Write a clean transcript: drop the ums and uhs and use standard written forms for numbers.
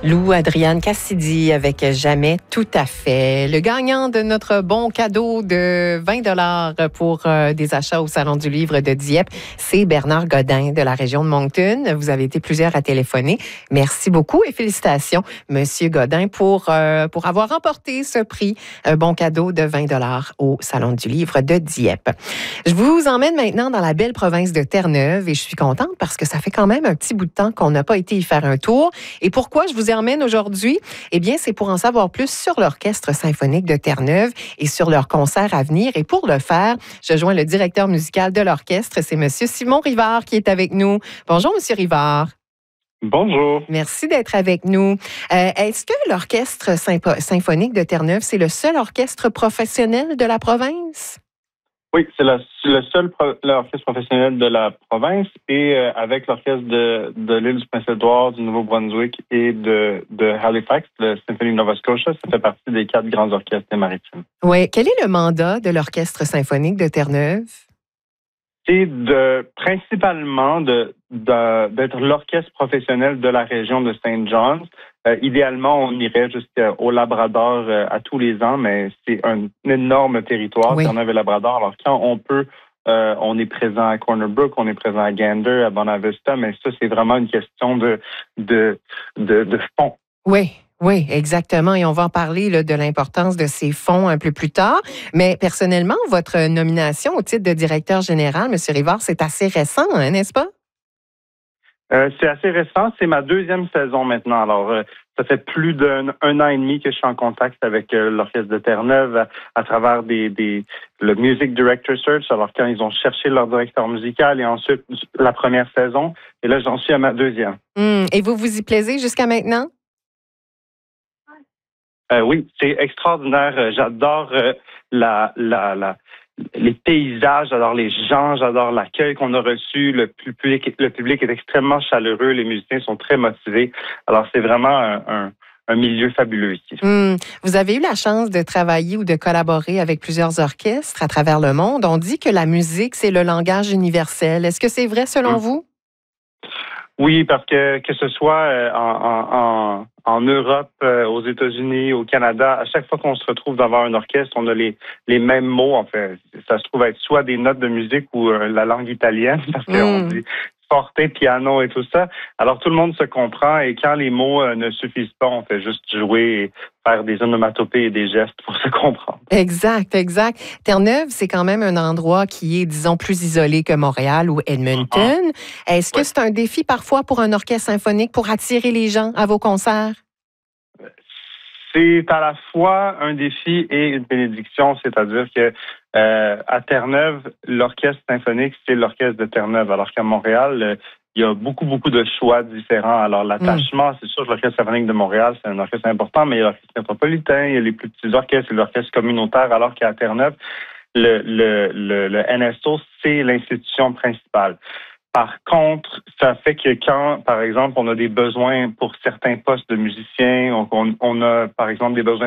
Lou Adrienne Cassidy avec Jamais tout à fait. Le gagnant de notre bon cadeau de 20 $ pour des achats au Salon du livre de Dieppe, c'est Bernard Godin de la région de Moncton. Vous avez été plusieurs à téléphoner. Merci beaucoup et félicitations, Monsieur Godin, pour avoir remporté ce prix, un bon cadeau de 20 $ au Salon du livre de Dieppe. Je vous emmène maintenant dans la belle province de Terre-Neuve et je suis contente parce que ça fait quand même un petit bout de temps qu'on n'a pas été y faire un tour. Et pourquoi je vous emmène aujourd'hui? Eh bien, c'est pour en savoir plus sur l'Orchestre symphonique de Terre-Neuve et sur leurs concerts à venir. Et pour le faire, je joins le directeur musical de l'orchestre. C'est M. Simon Rivard qui est avec nous. Bonjour, M. Rivard. Bonjour. Merci d'être avec nous. Est-ce que l'Orchestre symphonique de Terre-Neuve, c'est le seul orchestre professionnel de la province? Oui, c'est le seul orchestre professionnel de la province et avec l'orchestre de l'île du Prince-Édouard, du Nouveau-Brunswick et de Halifax, le Symphony Nova Scotia, ça fait partie des 4 grands orchestres des Maritimes. Oui. Quel est le mandat de l'Orchestre symphonique de Terre-Neuve? C'est principalement d'être l'orchestre professionnel de la région de St. John's. Idéalement, on irait jusqu'au Labrador à tous les ans, mais c'est un énorme territoire, Oui. Terre-Neuve et Labrador. Alors, quand on peut, on est présent à Corner Brook, on est présent à Gander, à Bonavista, mais ça, c'est vraiment une question de fond. Oui. Oui, exactement. Et on va en parler là, de l'importance de ces fonds un peu plus tard. Mais personnellement, votre nomination au titre de directeur général, M. Rivard, c'est assez récent, hein, n'est-ce pas? C'est assez récent. C'est ma 2e saison maintenant. Alors, ça fait plus d'un an et demi que je suis en contact avec l'Orchestre de Terre-Neuve à travers le Music Director Search. Alors, quand ils ont cherché leur directeur musical et ensuite la première saison. Et là, j'en suis à ma 2e. Et vous vous y plaisez jusqu'à maintenant? Oui, c'est extraordinaire. J'adore les paysages, j'adore les gens, j'adore l'accueil qu'on a reçu. Le public est extrêmement chaleureux, les musiciens sont très motivés. Alors, c'est vraiment un milieu fabuleux ici. Vous avez eu la chance de travailler ou de collaborer avec plusieurs orchestres à travers le monde. On dit que la musique, c'est le langage universel. Est-ce que c'est vrai selon vous? Oui, parce que ce soit en Europe, aux États-Unis, au Canada, à chaque fois qu'on se retrouve d'avoir un orchestre, on a les mêmes mots. En fait, ça se trouve être soit des notes de musique ou la langue italienne, parce qu'on dit forte, piano et tout ça. Alors, tout le monde se comprend et quand les mots ne suffisent pas, on fait juste jouer et faire des onomatopées et des gestes pour se comprendre. Exact, exact. Terre-Neuve, c'est quand même un endroit qui est, disons, plus isolé que Montréal ou Edmonton. Est-ce que c'est un défi parfois pour un orchestre symphonique pour attirer les gens à vos concerts? C'est à la fois un défi et une bénédiction, c'est-à-dire que à Terre-Neuve, l'orchestre symphonique, c'est l'orchestre de Terre-Neuve, alors qu'à Montréal, il y a beaucoup de choix différents. Alors, l'attachement, c'est sûr que l'Orchestre symphonique de Montréal, c'est un orchestre important, mais il y a l'Orchestre métropolitain, il y a les plus petits orchestres, et l'orchestre communautaire, alors qu'à Terre-Neuve, le NSO, c'est l'institution principale. Par contre, ça fait que quand, par exemple, on a des besoins pour certains postes de musiciens, on a, par exemple, des besoins